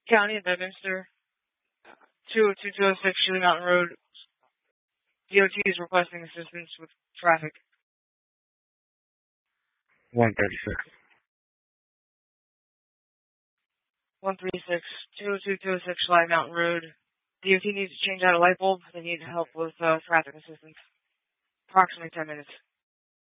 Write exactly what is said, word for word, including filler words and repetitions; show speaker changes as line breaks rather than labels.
County of Bedminster, two oh two two oh six Shirley Mountain Road. D O T is requesting assistance with traffic.
one thirty-six.
one thirty-six, two oh two two oh six Shirley Mountain Road. D O T needs to change out a light bulb. They need help with uh, traffic assistance. Approximately ten minutes.